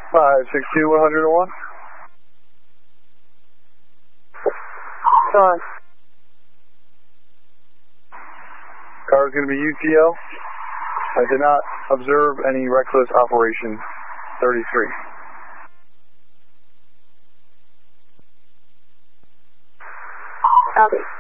562-101. Go on. Car is going to be UTL. I did not observe any reckless operation 33. Copy.